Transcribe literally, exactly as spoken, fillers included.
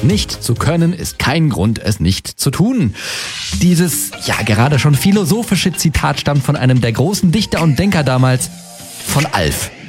Etwas nicht zu können, ist kein Grund, es nicht zu tun. Dieses, ja gerade schon philosophische Zitat stammt von einem der großen Dichter und Denker damals, von Alf.